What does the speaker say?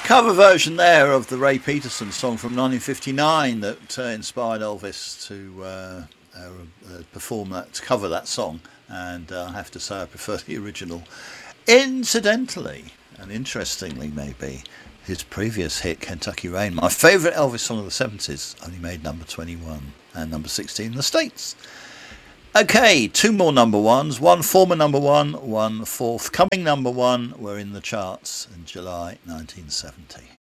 Cover version there of the Ray Peterson song from 1959 that inspired Elvis to perform that, to cover that song, and I have to say I prefer the original. Incidentally, and interestingly maybe, his previous hit, Kentucky Rain, my favourite Elvis song of the 70s, only made number 21 and number 16 in the States. Okay, two more number ones, one former number one, one forthcoming number one, were in the charts in July 1970.